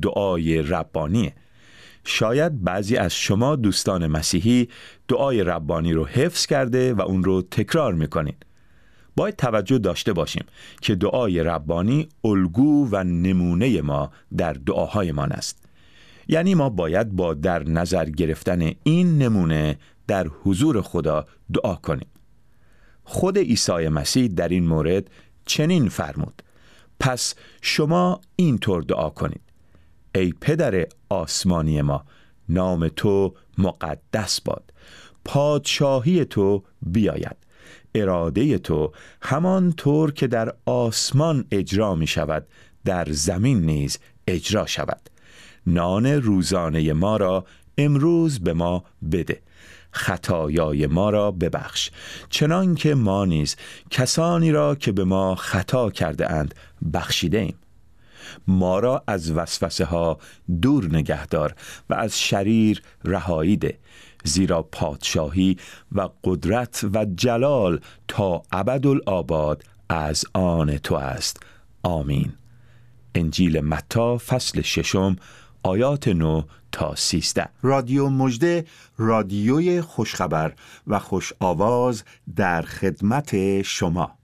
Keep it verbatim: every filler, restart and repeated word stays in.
دعای ربانیه. شاید بعضی از شما دوستان مسیحی دعای ربانی رو حفظ کرده و اون رو تکرار میکنین. باید توجه داشته باشیم که دعای ربانی الگو و نمونه ما در دعاهایمان است. یعنی ما باید با در نظر گرفتن این نمونه در حضور خدا دعا کنیم. خود عیسی مسیح در این مورد چنین فرمود: پس شما اینطور دعا کنید: ای پدر آسمانی ما، نام تو مقدس باد، پادشاهی تو بیاید، اراده تو همان طور که در آسمان اجرا می شود در زمین نیز اجرا شود. نان روزانه ما را امروز به ما بده، خطایای ما را ببخش چنان که ما نیز کسانی را که به ما خطا کرده اند بخشیده ایم. ما را از وسوسه ها دور نگهدار و از شریر رهایی ده، زیرا پادشاهی و قدرت و جلال تا ابدالآباد از آن تو است. آمین. انجیل متی فصل ششم آیات نه تا سیزده. رادیو مژده، رادیوی خوشخبر و خوش آواز در خدمت شما.